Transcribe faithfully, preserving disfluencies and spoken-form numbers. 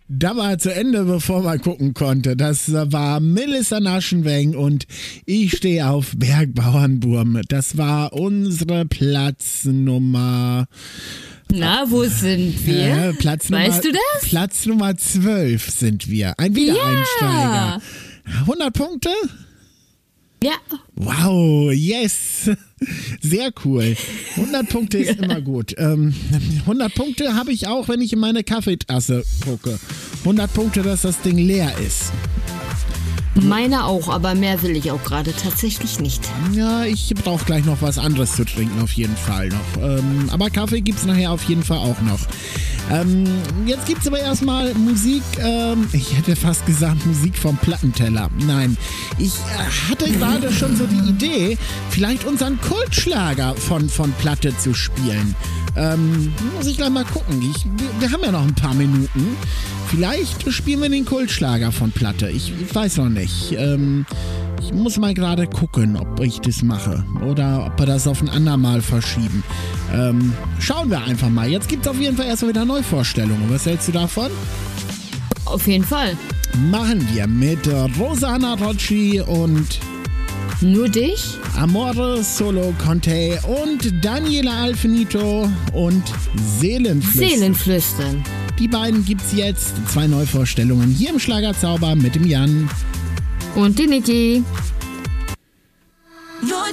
Da war zu Ende, bevor man gucken konnte. Das war Melissa Naschenweng und Ich stehe auf Bergbauernburm. Das war unsere Platznummer. Na, wo sind wir? Äh, Platz Nummer, weißt du das? Platz Nummer zwölf sind wir. Ein Wiedereinsteiger. Ja. hundert Punkte? Ja. Wow, yes. Sehr cool. hundert Punkte ist immer gut. Ähm, hundert Punkte habe ich auch, wenn ich in meine Kaffeetasse gucke. hundert Punkte, dass das Ding leer ist. Meine auch, aber mehr will ich auch gerade tatsächlich nicht. Ja, ich brauche gleich noch was anderes zu trinken, auf jeden Fall noch. Ähm, aber Kaffee gibt es nachher auf jeden Fall auch noch. Ähm, jetzt gibt es aber erstmal Musik, ähm, ich hätte fast gesagt Musik vom Plattenteller. Nein, ich äh, hatte gerade schon so die Idee, vielleicht unseren Kultschlager von, von Platte zu spielen. Ähm, muss ich gleich mal gucken. Ich, wir, wir haben ja noch ein paar Minuten. Vielleicht spielen wir den Kultschlager von Platte. Ich, ich weiß noch nicht. Ähm, ich muss mal gerade gucken, ob ich das mache. Oder ob wir das auf ein andermal verschieben. Ähm, schauen wir einfach mal. Jetzt gibt es auf jeden Fall erstmal wieder Neuvorstellungen. Was hältst du davon? Auf jeden Fall. Machen wir mit Rosanna Rocci und Nur dich? Amore Solo Conte und Daniela Alfinito und Seelenflüstern. Seelenflüstern. Die beiden gibt's jetzt. Zwei Neuvorstellungen hier im Schlagerzauber mit dem Jan. Und die Niki.